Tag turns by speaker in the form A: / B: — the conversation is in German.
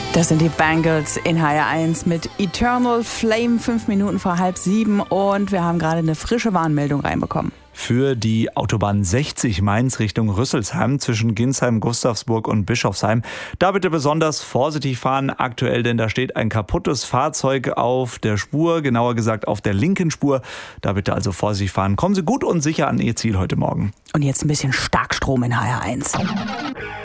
A: Das sind die Bangles in HR1 mit Eternal Flame, 5 Minuten vor 6:30 und wir haben gerade eine frische Warnmeldung reinbekommen.
B: Für die Autobahn 60 Mainz Richtung Rüsselsheim zwischen Ginsheim, Gustavsburg und Bischofsheim. Da bitte besonders vorsichtig fahren aktuell, denn da steht ein kaputtes Fahrzeug auf der Spur, genauer gesagt auf der linken Spur. Da bitte also vorsichtig fahren. Kommen Sie gut und sicher an Ihr Ziel heute Morgen.
A: Und jetzt ein bisschen Starkstrom in HR1.